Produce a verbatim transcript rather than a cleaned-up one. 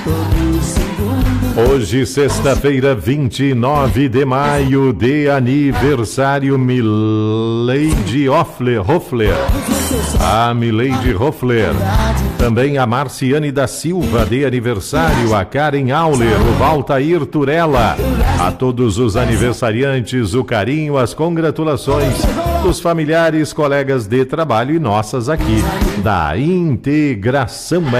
Hoje, sexta-feira, vinte e nove de maio, de aniversário Mileide Hoffler, Hoffler. A Mileide Hoffler. Também a Marciane da Silva, de aniversário. A Karen Auler, o Valtair Turella. A todos os aniversariantes, o carinho, as congratulações dos familiares, colegas de trabalho e nossas aqui da Integração